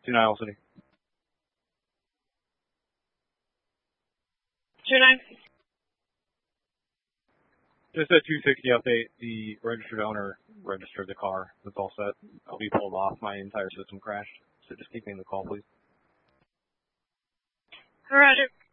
2-9 City. 2-9. Just a 260 update. The registered owner registered the car. That's all set. I'll be pulled off. My entire system crashed. So just keep me in the call, please. Roger.